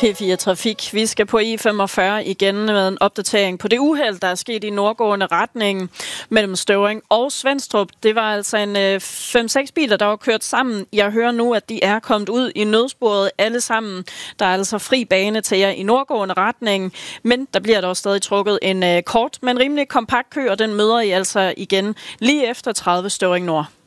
P4 Trafik. Vi skal på I45 igen med en opdatering på det uheld, der er sket i nordgående retning mellem Støvring og Svenstrup. Det var altså en 5-6 biler, der var kørt sammen. Jeg hører nu, at de er kommet ud i nødsporet alle sammen. Der er altså fri bane til jer i nordgående retning, men der bliver dog stadig trukket en kort, men rimelig kompakt kø, og den møder I altså igen lige efter 30 Støvring Nord.